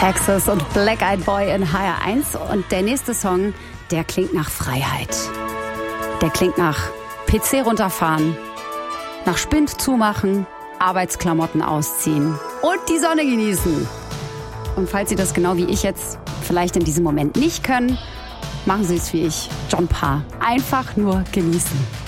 Texas und Black Eyed Boy in HR1. Und der nächste Song, der klingt nach Freiheit. Der klingt nach PC runterfahren, nach Spind zumachen, Arbeitsklamotten ausziehen und die Sonne genießen. Und falls Sie das genau wie ich jetzt vielleicht in diesem Moment nicht können, machen Sie es wie ich, John Parr. Einfach nur genießen.